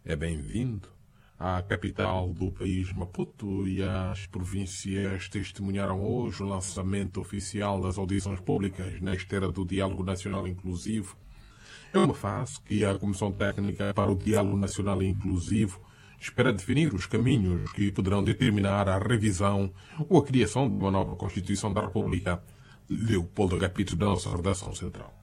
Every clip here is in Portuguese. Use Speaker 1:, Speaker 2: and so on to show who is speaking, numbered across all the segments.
Speaker 1: é bem-vindo. A capital do país, Maputo, e as províncias testemunharam hoje o lançamento oficial das audições públicas na esteira do Diálogo Nacional Inclusivo. É uma fase que a Comissão Técnica para o Diálogo Nacional Inclusivo espera definir os caminhos que poderão determinar a revisão ou a criação de uma nova Constituição da República. Leopoldo Agapito, da nossa redação central.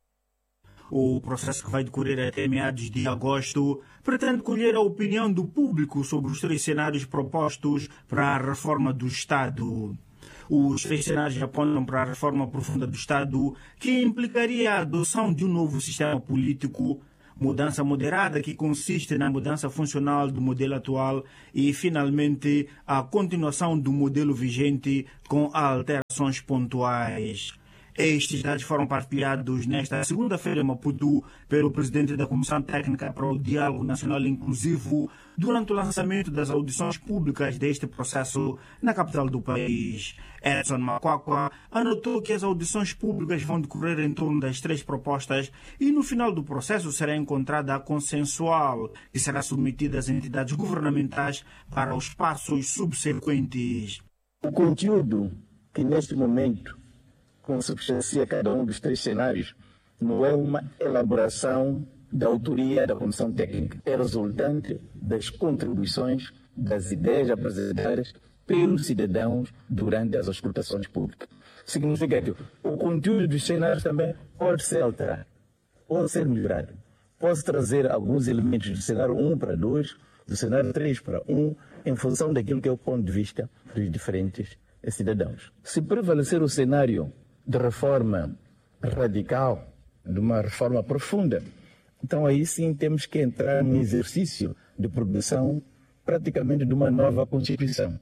Speaker 2: O processo, que vai decorrer até meados de agosto, pretende colher a opinião do público sobre os 3 cenários propostos para a reforma do Estado. Os 3 cenários apontam para a reforma profunda do Estado, que implicaria a adoção de um novo sistema político, mudança moderada, que consiste na mudança funcional do modelo atual, e, finalmente, a continuação do modelo vigente com alterações pontuais. Estes dados foram partilhados nesta segunda-feira em Maputo pelo presidente da Comissão Técnica para o Diálogo Nacional Inclusivo durante o lançamento das audições públicas deste processo na capital do país. Edson Makwakwa anotou que as audições públicas vão decorrer em torno das 3 propostas e no final do processo será encontrada a consensual, que será submetida às entidades governamentais para os passos subsequentes.
Speaker 3: O conteúdo que neste momento consubstancia cada um dos 3 cenários não é uma elaboração da autoria da Comissão Técnica, é resultante das contribuições, das ideias apresentadas pelos cidadãos durante as auscultações públicas. Significa que o conteúdo dos cenários também pode ser alterado, pode ser melhorado. Posso trazer alguns elementos do cenário 1 para 2, do cenário 3 para 1, em função daquilo que é o ponto de vista dos diferentes cidadãos. Se prevalecer o cenário de reforma radical, de uma reforma profunda, então aí sim temos que entrar no exercício de produção praticamente de uma nova Constituição.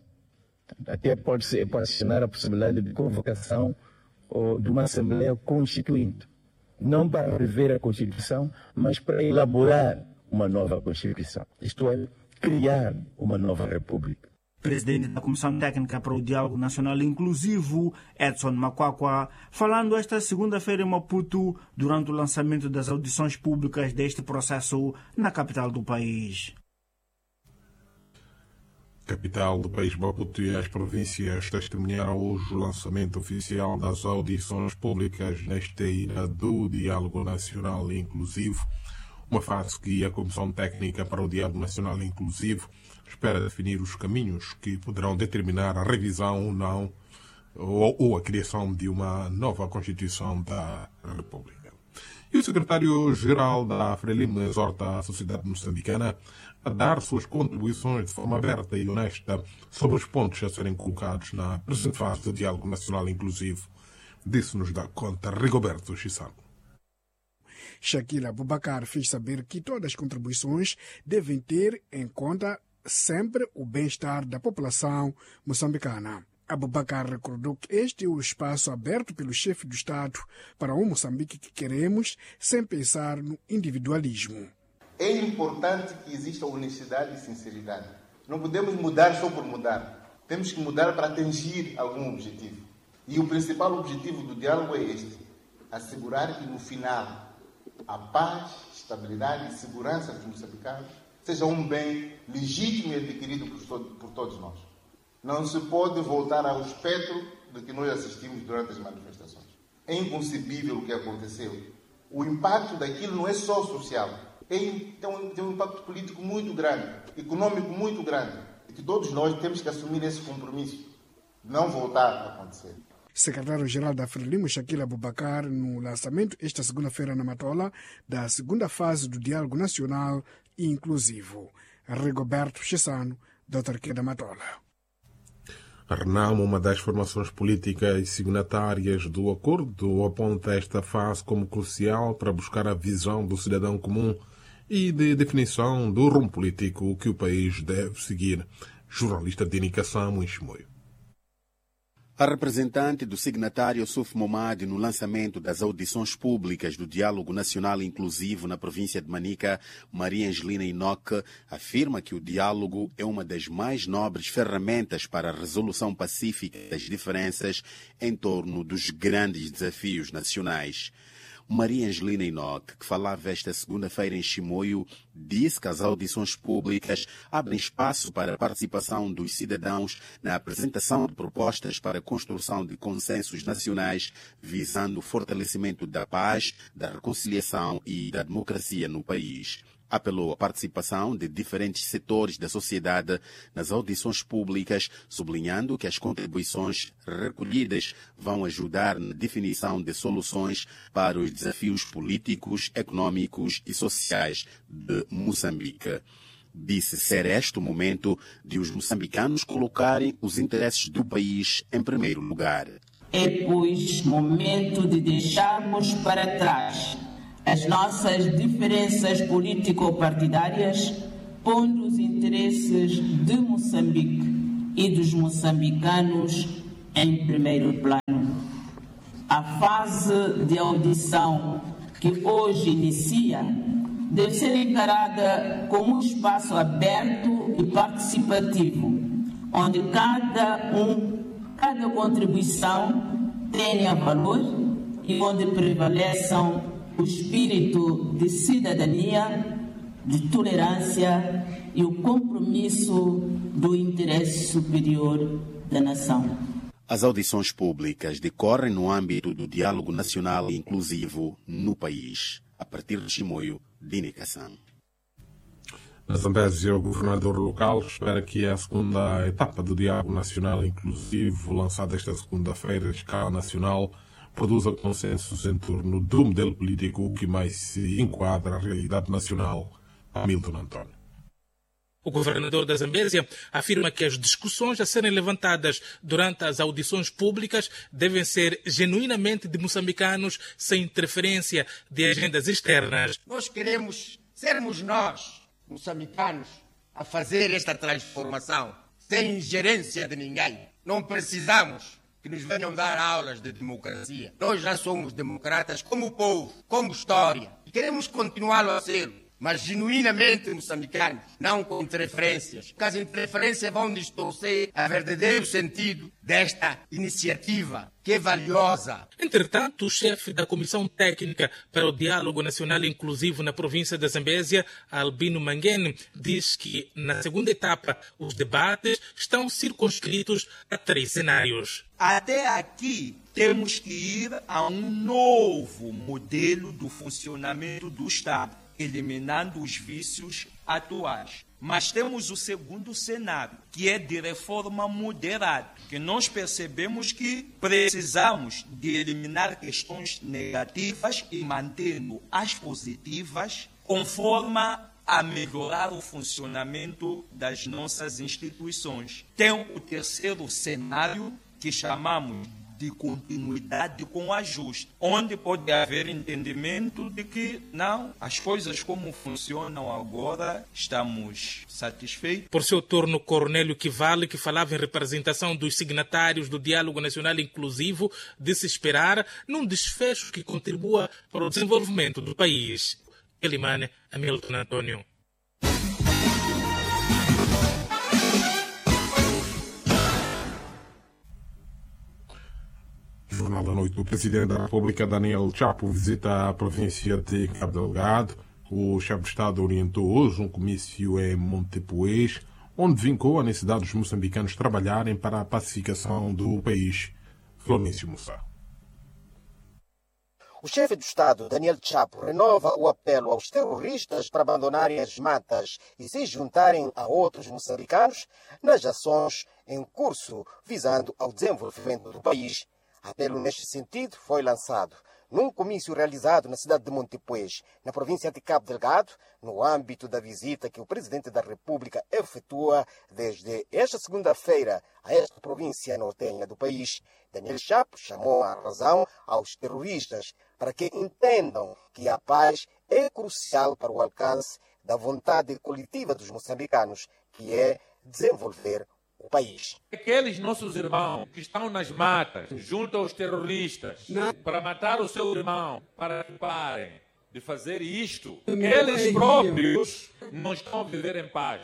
Speaker 3: Até pode-se equacionar a possibilidade de convocação ou de uma Assembleia Constituinte, não para rever a Constituição, mas para elaborar uma nova Constituição, isto é, criar uma nova República.
Speaker 2: Presidente da Comissão Técnica para o Diálogo Nacional Inclusivo, Edson Makwakwa, falando esta segunda-feira em Maputo durante o lançamento das audições públicas deste processo na capital do país.
Speaker 1: Capital do país, Maputo, e as províncias testemunharam hoje o lançamento oficial das audições públicas na esteira do Diálogo Nacional Inclusivo, uma fase que a Comissão Técnica para o Diálogo Nacional Inclusivo espera definir os caminhos que poderão determinar a revisão ou não, ou a criação de uma nova Constituição da República. E o secretário-geral da Frelimo exorta a sociedade moçambicana a dar suas contribuições de forma aberta e honesta sobre os pontos a serem colocados na presente fase do Diálogo Nacional Inclusivo. Disso nos dá conta Rigoberto Chissano.
Speaker 4: Shakila Abubakar fez saber que todas as contribuições devem ter em conta sempre o bem-estar da população moçambicana. Abubakar recordou que este é o espaço aberto pelo chefe do Estado para um Moçambique que queremos, sem pensar no individualismo.
Speaker 5: É importante que exista honestidade e sinceridade. Não podemos mudar só por mudar. Temos que mudar para atingir algum objetivo. E o principal objetivo do diálogo é este: assegurar que no final a paz, estabilidade e segurança dos moçambicanos seja um bem legítimo e adquirido por todos nós. Não se pode voltar ao espectro de que nós assistimos durante as manifestações. É inconcebível o que aconteceu. O impacto daquilo não é só social, tem um impacto político muito grande, econômico muito grande, e que todos nós temos que assumir esse compromisso de não voltar a acontecer.
Speaker 4: Secretário-Geral da Frelimo, Shakila Abubakar, no lançamento esta segunda-feira na Matola da segunda fase do Diálogo Nacional Inclusivo. Rigoberto Chissano, da autarquia da Matola.
Speaker 1: A RENAM, uma das formações políticas signatárias do acordo, aponta esta fase como crucial para buscar a visão do cidadão comum e de definição do rumo político que o país deve seguir. Jornalista de indicação em Chimoio.
Speaker 6: A representante do signatário Suf Momad no lançamento das audições públicas do Diálogo Nacional Inclusivo na província de Manica, Maria Angelina Inoque, afirma que o diálogo é uma das mais nobres ferramentas para a resolução pacífica das diferenças em torno dos grandes desafios nacionais. Maria Angelina Inoc, que falava esta segunda-feira em Chimoio, disse que as audições públicas abrem espaço para a participação dos cidadãos na apresentação de propostas para a construção de consensos nacionais visando o fortalecimento da paz, da reconciliação e da democracia no país. Apelou à participação de diferentes setores da sociedade nas audições públicas, sublinhando que as contribuições recolhidas vão ajudar na definição de soluções para os desafios políticos, econômicos e sociais de Moçambique. Disse ser este o momento de os moçambicanos colocarem os interesses do país em primeiro lugar.
Speaker 7: É, pois, momento de deixarmos para trás as nossas diferenças político-partidárias, pondo os interesses de Moçambique e dos moçambicanos em primeiro plano. A fase de audição que hoje inicia deve ser encarada como um espaço aberto e participativo, onde cada contribuição tenha valor e onde prevaleçam o espírito de cidadania, de tolerância e o compromisso do interesse superior da nação.
Speaker 6: As audições públicas decorrem no âmbito do diálogo nacional inclusivo no país. A partir de Chimoio, Dini Kassan.
Speaker 1: Na Zambésia, o governador local espera que a segunda etapa do diálogo nacional inclusivo, lançada esta segunda-feira à escala nacional, produza consensos em torno do modelo político que mais se enquadra à realidade nacional. Hamilton António.
Speaker 8: O governador da Zambésia afirma que as discussões a serem levantadas durante as audições públicas devem ser genuinamente de moçambicanos, sem interferência de agendas externas.
Speaker 9: Nós queremos sermos nós, moçambicanos, a fazer esta transformação, sem ingerência de ninguém. Não precisamos que nos venham dar aulas de democracia. Nós já somos democratas como povo, como história. E queremos continuá-lo a ser, mas genuinamente moçambicanos, não com interferências. Porque as interferências vão distorcer o verdadeiro sentido desta iniciativa, que é valiosa.
Speaker 8: Entretanto, o chefe da Comissão Técnica para o Diálogo Nacional Inclusivo na província da Zambésia, Albino Manguene, diz que, na segunda etapa, os debates estão circunscritos a 3 cenários.
Speaker 10: Até aqui, temos que ir a um novo modelo do funcionamento do Estado, eliminando os vícios atuais. Mas temos o segundo cenário, que é de reforma moderada, que nós percebemos que precisamos de eliminar questões negativas e mantendo as positivas, conforme a melhorar o funcionamento das nossas instituições. Tem o terceiro cenário, que chamamos de continuidade com ajuste, onde pode haver entendimento de que não, as coisas como funcionam agora, estamos satisfeitos.
Speaker 8: Por seu turno, Cornélio Kivale, que falava em representação dos signatários do Diálogo Nacional Inclusivo, disse esperar num desfecho que contribua para o desenvolvimento do país. Elimane, Hamilton António.
Speaker 1: Jornal da Noite. O Presidente da República, Daniel Chapo, visita a província de Cabo Delgado. O chefe de Estado orientou hoje um comício em Montepuez, onde vincou a necessidade dos moçambicanos trabalharem para a pacificação do país. Florencio Mussa.
Speaker 11: O chefe do Estado, Daniel Chapo, renova o apelo aos terroristas para abandonarem as matas e se juntarem a outros moçambicanos nas ações em curso visando ao desenvolvimento do país. Apelo neste sentido foi lançado num comício realizado na cidade de Montepuez, na província de Cabo Delgado, no âmbito da visita que o Presidente da República efetua desde esta segunda-feira a esta província nortenha do país. Daniel Chapo chamou a razão aos terroristas para que entendam que a paz é crucial para o alcance da vontade coletiva dos moçambicanos, que é desenvolver o país.
Speaker 12: Aqueles nossos irmãos que estão nas matas, junto aos terroristas, para matar o seu irmão, para que parem de fazer isto, eles próprios não estão a viver em paz.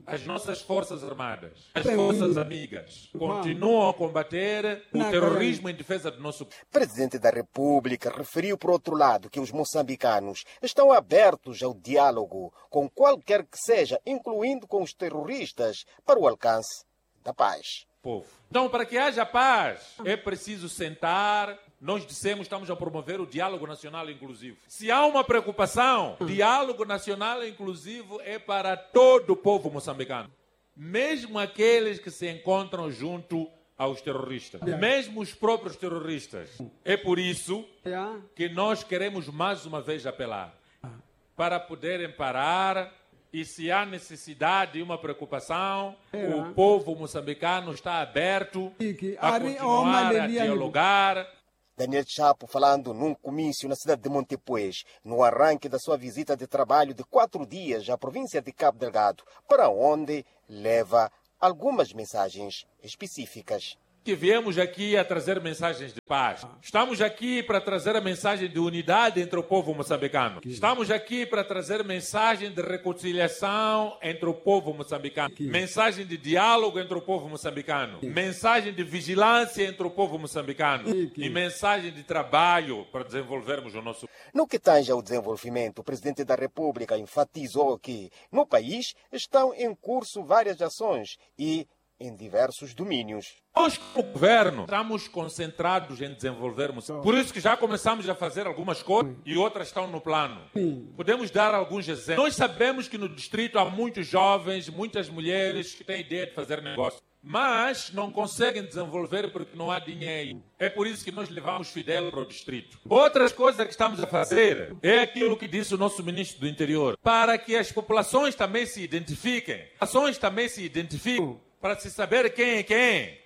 Speaker 12: as nossas forças armadas, as forças amigas, continuam a combater o terrorismo em defesa do nosso...
Speaker 11: O Presidente da República referiu, por outro lado, que os moçambicanos estão abertos ao diálogo com qualquer que seja, incluindo com os terroristas, para o alcance da paz.
Speaker 12: Povo. Então, para que haja paz, é preciso sentar. Nós dissemos que estamos a promover o diálogo nacional inclusivo. Se há uma preocupação, diálogo nacional inclusivo é para todo o povo moçambicano. Mesmo aqueles que se encontram junto aos terroristas. Mesmo os próprios terroristas. É por isso que nós queremos mais uma vez apelar para poderem parar. E se há necessidade e uma preocupação, o povo moçambicano está aberto a continuar a dialogar.
Speaker 11: Daniel Chapo falando num comício na cidade de Montepuez, no arranque da sua visita de trabalho de 4 dias à província de Cabo Delgado, para onde leva algumas mensagens específicas.
Speaker 12: Que viemos aqui a trazer mensagens de paz. Estamos aqui para trazer a mensagem de unidade entre o povo moçambicano. Estamos aqui para trazer mensagem de reconciliação entre o povo moçambicano. Mensagem de diálogo entre o povo moçambicano. Mensagem de vigilância entre o povo moçambicano. E mensagem de trabalho para desenvolvermos o nosso...
Speaker 11: No que tange ao desenvolvimento, o Presidente da República enfatizou que no país estão em curso várias ações e em diversos domínios.
Speaker 12: Nós, como governo, estamos concentrados em desenvolvermos. Por isso que já começamos a fazer algumas coisas e outras estão no plano. Podemos dar alguns exemplos. Nós sabemos que no distrito há muitos jovens, muitas mulheres que têm ideia de fazer negócio, mas não conseguem desenvolver porque não há dinheiro. É por isso que nós levamos Fidel para o distrito. Outras coisas que estamos a fazer é aquilo que disse o nosso ministro do Interior, para que as populações também se identifiquem. As ações também se identifiquem. Para se saber quem é quem.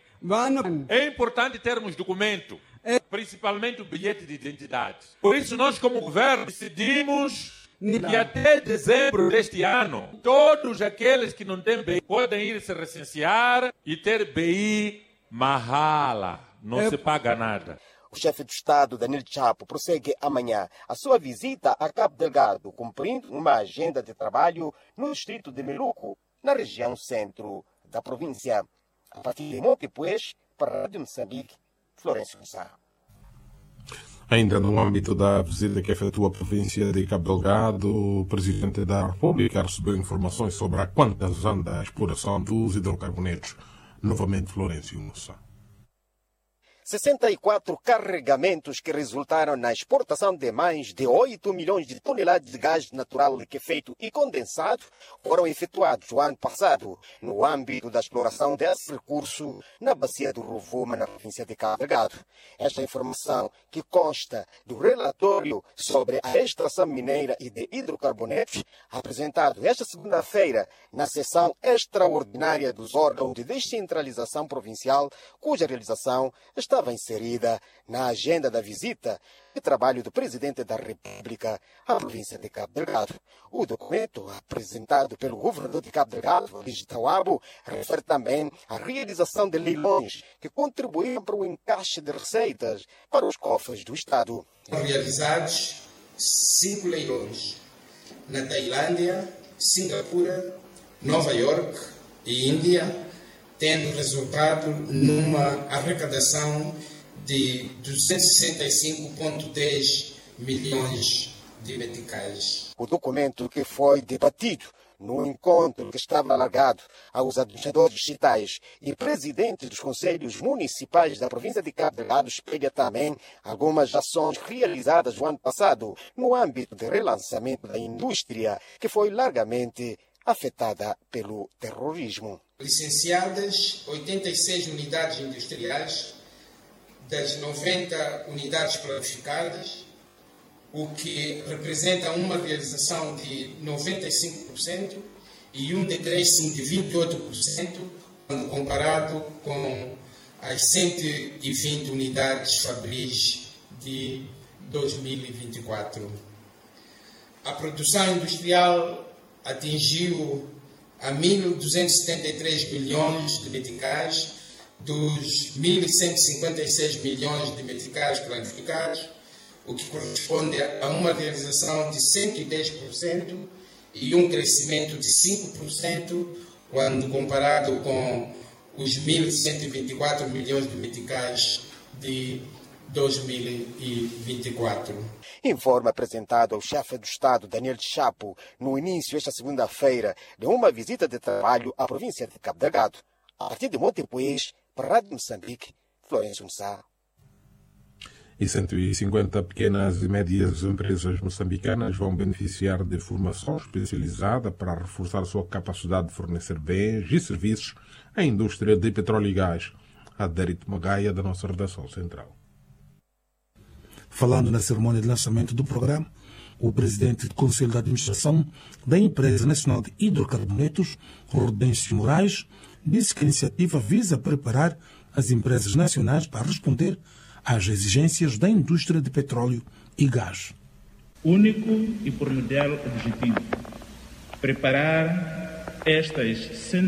Speaker 12: É importante termos documento, principalmente o bilhete de identidade. Por isso, nós, como governo, decidimos que até dezembro deste ano, todos aqueles que não têm BI podem ir se recensear e ter BI mahala. Não se paga nada.
Speaker 11: O chefe do Estado, Daniel Chapo, prossegue amanhã a sua visita a Cabo Delgado, cumprindo uma agenda de trabalho no distrito de Meluco, na região centro da província. A partir de Montepuez, para a Rádio Moçambique, Florencio Gonçalves.
Speaker 1: Ainda no âmbito da visita que efetua a província de Cabo Delgado, o Presidente da República recebeu informações sobre a quantas anda a exploração dos hidrocarbonetos. Novamente, Florencio Gonçalves.
Speaker 11: 64 carregamentos que resultaram na exportação de mais de 8 milhões de toneladas de gás natural liquefeito e condensado foram efetuados o ano passado no âmbito da exploração desse recurso na bacia do Rovuma, na província de Cabo Delgado. Esta informação, que consta do relatório sobre a extração mineira e de hidrocarbonetos, apresentado esta segunda-feira na sessão extraordinária dos órgãos de descentralização provincial, cuja realização estava inserida na agenda da visita de trabalho do Presidente da República à província de Cabo Delgado. O documento apresentado pelo governador de Cabo Delgado, Luís Tawabo, refere também à realização de leilões que contribuíram para o encaixe de receitas para os cofres do Estado.
Speaker 13: Foram realizados 5 leilões na Tailândia, Singapura, Nova York e Índia, tendo resultado numa arrecadação de 265,10 milhões de meticais.
Speaker 11: O documento, que foi debatido no encontro que estava alargado aos administradores distritais e presidentes dos conselhos municipais da província de Cabo Delgado, espelha também algumas ações realizadas no ano passado no âmbito de relançamento da indústria, que foi largamente afetada pelo terrorismo.
Speaker 13: Licenciadas 86 unidades industriais das 90 unidades planificadas, o que representa uma realização de 95% e um decréscimo de 28% quando comparado com as 120 unidades Fabris de 2024. A produção industrial atingiu a 1.273 bilhões de meticais, dos 1.156 bilhões de meticais planificados, o que corresponde a uma realização de 110% e um crescimento de 5% quando comparado com os 1.124 milhões de meticais de 2024.
Speaker 11: Informe apresentado ao chefe do Estado, Daniel Chapo, no início esta segunda-feira de uma visita de trabalho à província de Cabo Delgado. A partir de Montempuez, para a Rádio Moçambique, Florencio Mussá.
Speaker 1: E 150 pequenas e médias empresas moçambicanas vão beneficiar de formação especializada para reforçar sua capacidade de fornecer bens e serviços à indústria de petróleo e gás. Adérito Magaia, da nossa redação central.
Speaker 14: Falando na cerimônia de lançamento do programa, o presidente do Conselho de Administração da Empresa Nacional de Hidrocarbonetos, Rodêncio Moraes, disse que a iniciativa visa preparar as empresas nacionais para responder às exigências da indústria de petróleo e gás.
Speaker 15: Único e primordial objetivo: preparar estas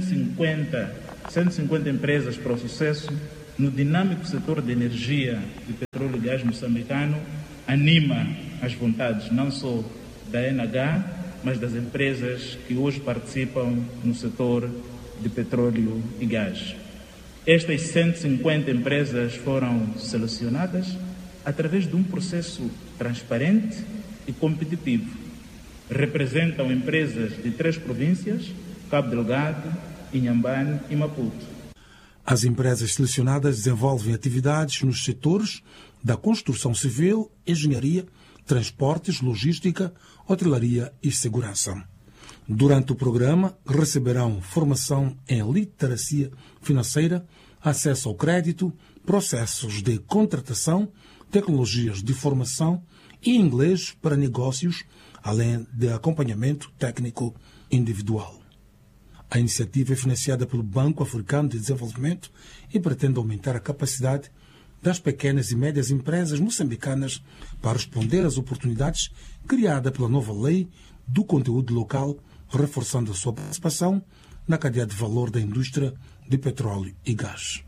Speaker 15: 150 empresas para o sucesso no dinâmico setor de energia de petróleo e gás moçambicano. Anima as vontades não só da NH, mas das empresas que hoje participam no setor de petróleo e gás. Estas 150 empresas foram selecionadas através de um processo transparente e competitivo. Representam empresas de 3 províncias, Cabo Delgado, Inhambane e Maputo.
Speaker 14: As empresas selecionadas desenvolvem atividades nos setores da construção civil, engenharia, transportes, logística, hotelaria e segurança. Durante o programa, receberão formação em literacia financeira, acesso ao crédito, processos de contratação, tecnologias de formação e inglês para negócios, além de acompanhamento técnico individual. A iniciativa é financiada pelo Banco Africano de Desenvolvimento e pretende aumentar a capacidade das pequenas e médias empresas moçambicanas para responder às oportunidades criadas pela nova lei do conteúdo local, reforçando a sua participação na cadeia de valor da indústria de petróleo e gás.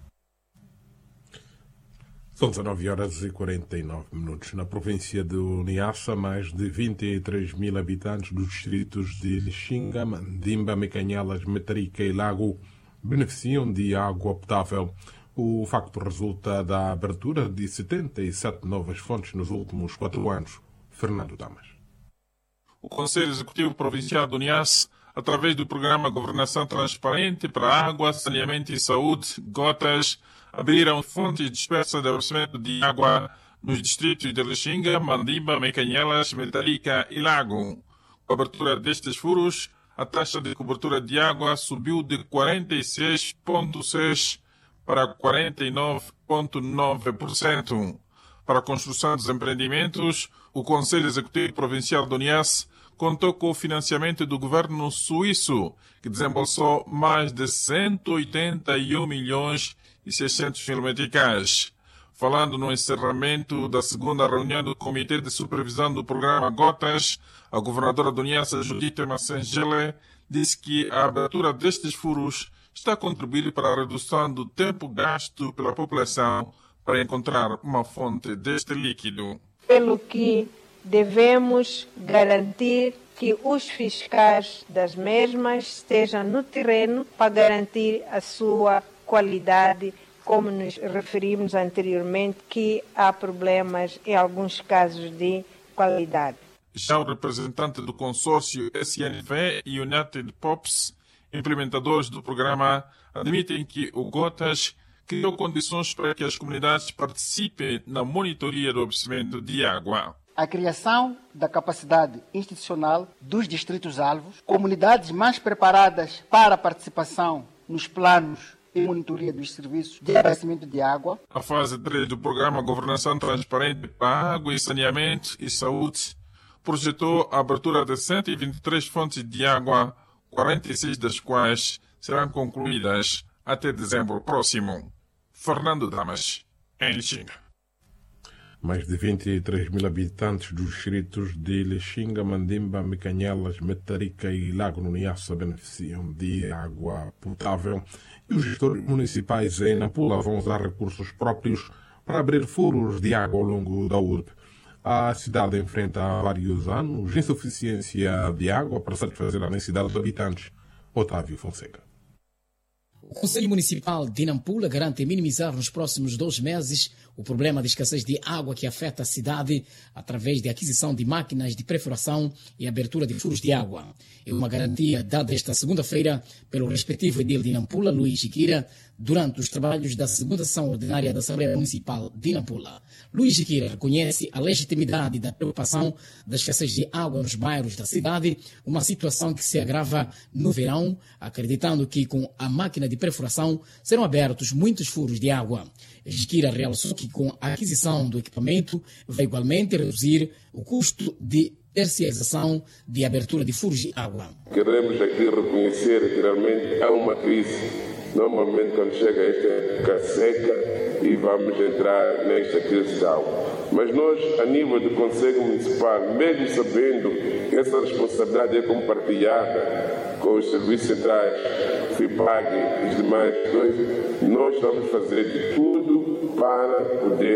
Speaker 1: São 19h49. Na província de Niassa, mais de 23 mil habitantes dos distritos de Lixinga, Mandimba, Mecanhelas, Metarica e Lago beneficiam de água potável. O facto resulta da abertura de 77 novas fontes nos últimos 4 anos. Fernando Damas.
Speaker 16: O Conselho Executivo Provincial do Niassa, através do Programa Governação Transparente para Água, Saneamento e Saúde, GOTAS, abriram fontes dispersas de abastecimento de água nos distritos de Lixinga, Mandimba, Mecanhelas, Metarica e Lago. Com a abertura destes furos, a taxa de cobertura de água subiu de 46,6% para 49,9%. Para a construção dos empreendimentos, o Conselho Executivo Provincial do Niassa contou com o financiamento do governo suíço, que desembolsou mais de 181 milhões e 600 mil meticais. Falando no encerramento da segunda reunião do Comitê de Supervisão do Programa GOTAS, a governadora do Niassa, Judite Massengele, disse que a abertura destes furos está a contribuir para a redução do tempo gasto pela população para encontrar uma fonte deste líquido.
Speaker 17: Pelo que devemos garantir que os fiscais das mesmas estejam no terreno para garantir a sua qualidade, como nos referimos anteriormente, que há problemas em alguns casos de qualidade.
Speaker 16: Já o representante do consórcio SNV e United Pops, implementadores do programa, admitem que o GOTAS criou condições para que as comunidades participem na monitoria do abastecimento de água.
Speaker 18: A criação da capacidade institucional dos distritos-alvos, comunidades mais preparadas para a participação nos planos e monitoria dos serviços de abastecimento de água.
Speaker 16: A fase 3 do programa Governação Transparente para Água e Saneamento e Saúde projetou a abertura de 123 fontes de água, 46 das quais serão concluídas até dezembro próximo. Fernando Damas, em Lixinga.
Speaker 1: Mais de 23 mil habitantes dos distritos de Lixinga, Mandimba, Mecanhelas, Metarica e Lago no Niassa beneficiam de água potável e os gestores municipais em Nampula vão usar recursos próprios para abrir furos de água ao longo da urbe. A cidade enfrenta há vários anos insuficiência de água para satisfazer a necessidade dos habitantes. Otávio Fonseca.
Speaker 19: O Conselho Municipal de Nampula garante minimizar nos próximos 2 meses o problema de escassez de água que afeta a cidade através de aquisição de máquinas de perfuração e abertura de furos de água. É uma garantia dada esta segunda-feira pelo respectivo edil de Nampula, Luís Jiquira, durante os trabalhos da segunda sessão ordinária da Assembleia Municipal de Nampula. Luís Jiquira reconhece a legitimidade da preocupação da escassez de água nos bairros da cidade, uma situação que se agrava no verão, acreditando que com a máquina de perfuração serão abertos muitos furos de água. Jiquira realçou que com a aquisição do equipamento vai igualmente reduzir o custo de terciarização de abertura de furos de água.
Speaker 20: Queremos aqui reconhecer que realmente há uma crise. Normalmente quando chega esta época seca e vamos entrar nesta crise de água. Mas nós, a nível do Conselho Municipal, mesmo sabendo que essa responsabilidade é compartilhada com os serviços centrais, FIPAG e os demais coisas, nós vamos fazer de tudo para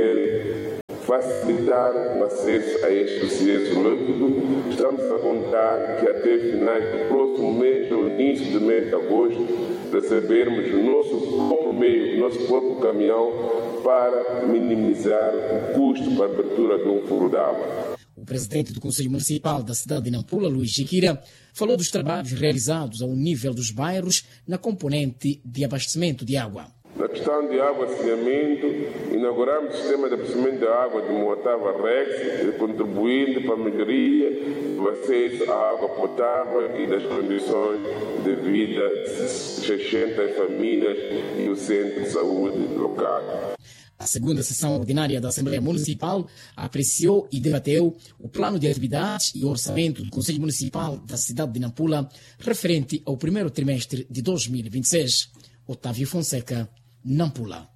Speaker 20: poder facilitar o acesso a este processo líquido. Estamos a contar que até finais do próximo mês, ou início do mês de agosto, recebermos o nosso próprio meio, o nosso próprio caminhão para minimizar o custo para a abertura de um furo de água.
Speaker 19: O presidente do Conselho Municipal da cidade de Nampula, Luís Jiquira, falou dos trabalhos realizados ao nível dos bairros na componente de abastecimento de água.
Speaker 20: Na questão de água e saneamento, inauguramos o sistema de abastecimento de água de Moatava Rex, contribuindo para a melhoria do acesso à água potável e das condições de vida de 600 famílias e o centro de saúde local.
Speaker 19: A segunda sessão ordinária da Assembleia Municipal apreciou e debateu o plano de atividades e orçamento do Conselho Municipal da cidade de Nampula referente ao primeiro trimestre de 2026. Otávio Fonseca, Nampula.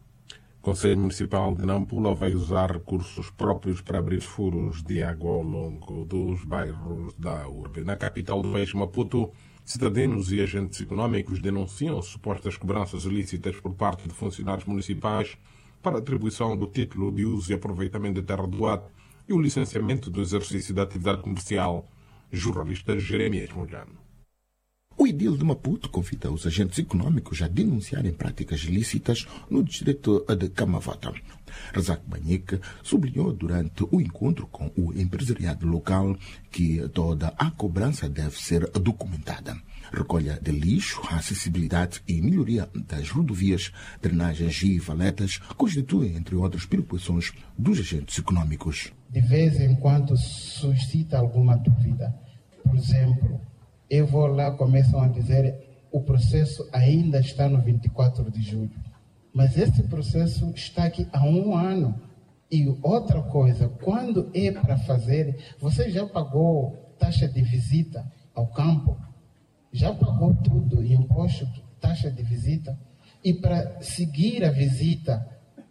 Speaker 1: O Conselho Municipal de Nampula vai usar recursos próprios para abrir furos de água ao longo dos bairros da urbe. Na capital do país, Maputo, cidadãos e agentes econômicos denunciam supostas cobranças ilícitas por parte de funcionários municipais para a atribuição do título de uso e aproveitamento de terra doada e o licenciamento do exercício da atividade comercial. Jornalista Jeremias Molhano.
Speaker 21: O edil de Maputo convida os agentes econômicos a denunciarem práticas ilícitas no distrito de Camavata. Razak Banhek sublinhou durante o encontro com o empresariado local que toda a cobrança deve ser documentada. Recolha de lixo, acessibilidade e melhoria das rodovias, drenagens e valetas constituem, entre outras, preocupações dos agentes econômicos.
Speaker 22: De vez em quando suscita alguma dúvida. Por exemplo, eu vou lá, começam a dizer o processo ainda está no 24 de julho. Mas esse processo está aqui há 1 ano. E outra coisa, quando é para fazer, você já pagou taxa de visita ao campo? Já pagou tudo, imposto, taxa de visita? E para seguir a visita,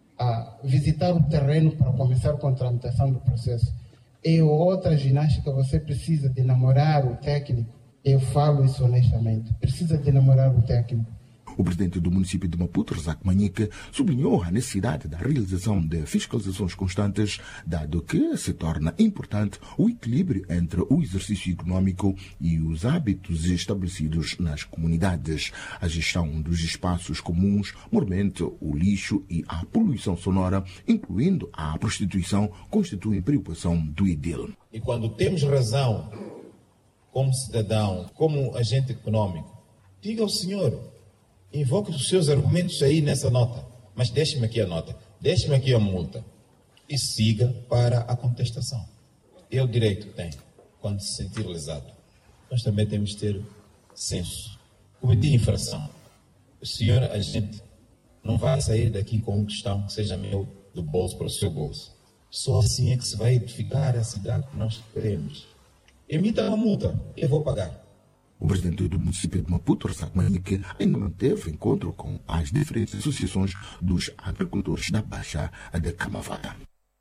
Speaker 22: visitar o terreno para começar com a tramitação do processo, é outra ginástica, você precisa de namorar o técnico. Eu falo isso honestamente. Precisa de namorar o técnico.
Speaker 21: O presidente do município de Maputo, Razak Banhek, sublinhou a necessidade da realização de fiscalizações constantes, dado que se torna importante o equilíbrio entre o exercício econômico e os hábitos estabelecidos nas comunidades. A gestão dos espaços comuns, mormente o lixo e a poluição sonora, incluindo a prostituição, constituem preocupação do edil.
Speaker 23: E quando temos razão, como cidadão, como agente econômico, diga ao senhor, invoque os seus argumentos aí nessa nota, mas deixe-me aqui a nota, deixe-me aqui a multa e siga para a contestação. É o direito que tem quando se sentir lesado. Nós também temos de ter senso. Cometi infração. O senhor agente não vai sair daqui com um tostão que seja meu do bolso para o seu bolso. Só assim é que se vai edificar a cidade que nós queremos. Emita uma multa, eu vou pagar.
Speaker 21: O presidente do município de Maputo, Razak Banhek, ainda manteve encontro com as diferentes associações dos agricultores da Baixa de Camavata.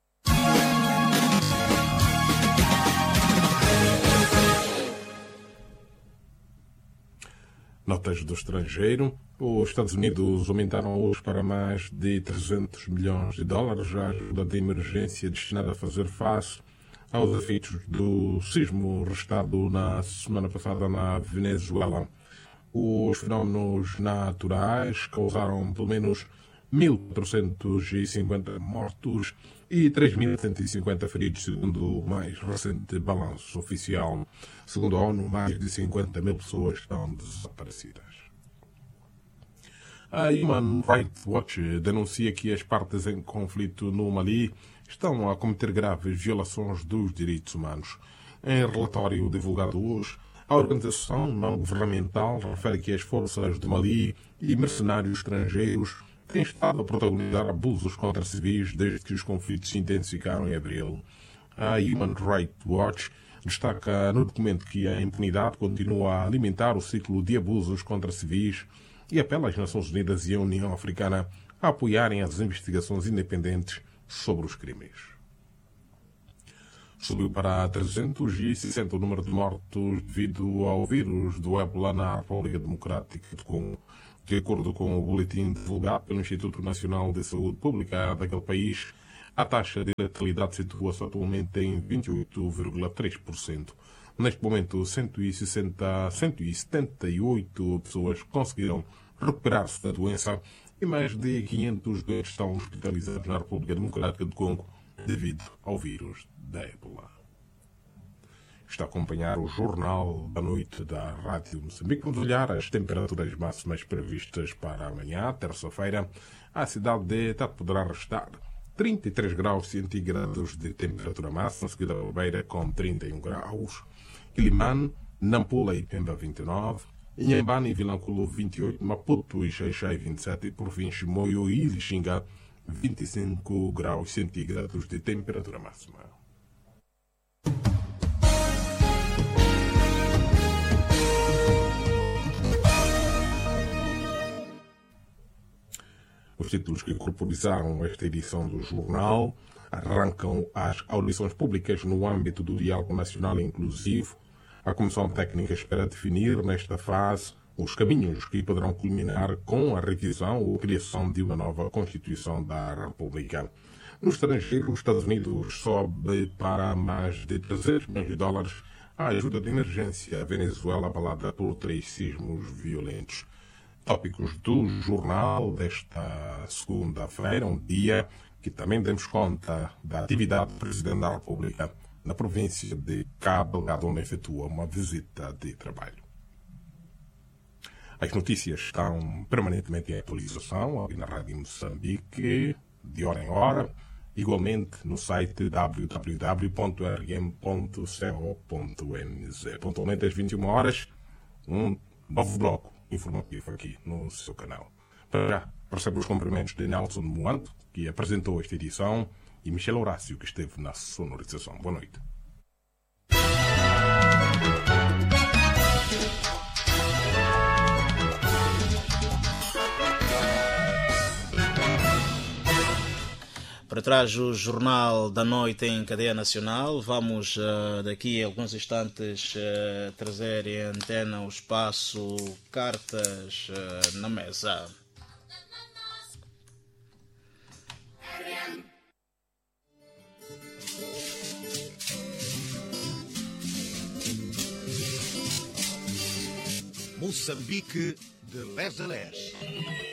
Speaker 1: Notas do estrangeiro. Os Estados Unidos aumentaram hoje para mais de 300 milhões de dólares a ajuda de emergência destinada a fazer face aos efeitos do sismo registrado na semana passada na Venezuela. Os fenómenos naturais causaram pelo menos 1.450 mortos e 3.150 feridos, segundo o mais recente balanço oficial. Segundo a ONU, mais de 50 mil pessoas estão desaparecidas. A Human Rights Watch denuncia que as partes em conflito no Mali estão a cometer graves violações dos direitos humanos. Em relatório divulgado hoje, a organização não-governamental refere que as forças de Mali e mercenários estrangeiros têm estado a protagonizar abusos contra civis desde que os conflitos se intensificaram em abril. A Human Rights Watch destaca no documento que a impunidade continua a alimentar o ciclo de abusos contra civis e apela às Nações Unidas e à União Africana a apoiarem as investigações independentes sobre os crimes. Subiu para 360 o número de mortos devido ao vírus do ébola na República Democrática do Congo. De acordo com o boletim divulgado pelo Instituto Nacional de Saúde Pública daquele país, a taxa de letalidade situa-se atualmente em 28,3%. Neste momento, 178 pessoas conseguiram recuperar-se da doença e mais de 500 doentes estão hospitalizados na República Democrática do Congo devido ao vírus da ébola. Está a acompanhar o Jornal da Noite da Rádio Moçambique. Vamos olhar as temperaturas máximas previstas para amanhã, terça-feira. A cidade de Tete poderá restar 33 graus centígrados de temperatura máxima, seguida a Beira com 31 graus. Quilimane, Nampula e Pemba 29, Inhambane e Vilanculo 28, Maputo e Xaixai 27 e por fim Chimoio e Lixinga 25 graus centígrados de temperatura máxima. Os títulos que corporizaram esta edição do jornal arrancam as audições públicas no âmbito do Diálogo Nacional Inclusivo. A Comissão Técnica espera definir nesta fase os caminhos que poderão culminar com a revisão ou criação de uma nova Constituição da República. No estrangeiro, os Estados Unidos sobe para mais de 300 milhões de dólares a ajuda de emergência à Venezuela abalada por 3 sismos violentos. Tópicos do jornal desta segunda-feira, um dia que também demos conta da atividade do Presidente da República na província de Cabo Delgado, onde efetua uma visita de trabalho. As notícias estão permanentemente em atualização aqui na Rádio Moçambique, de hora em hora, igualmente no site www.rm.co.nz. Pontualmente às 21 horas, um novo bloco informativo aqui no seu canal. Para já, recebo os cumprimentos de Nelson Muanto, que apresentou esta edição, e Michel Horácio, que esteve na sonorização. Boa noite.
Speaker 2: Para trás o Jornal da Noite em cadeia nacional. Vamos daqui a alguns instantes trazer em antena o espaço Cartas na Mesa.
Speaker 3: Moçambique de leste a leste.